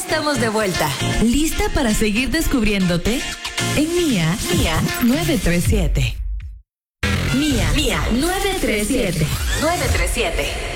estamos de vuelta. ¿Lista para seguir descubriéndote? En Mía 937. Mía 937.